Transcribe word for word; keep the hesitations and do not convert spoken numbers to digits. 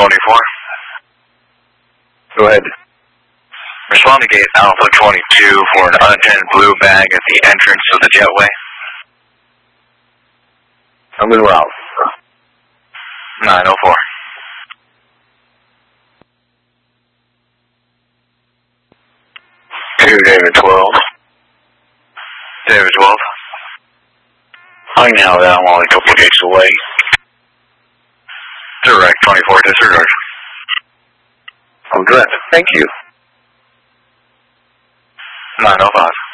twenty-four. Go ahead. Respond to gate Alpha twenty-two for an unattended blue bag at the entrance of the jetway. I'm in route. nine oh four. Two, David twelve. David twelve. I know that I'm only a couple of gates away. Direct twenty-four, disregard. I'm direct. Thank you. nine oh five.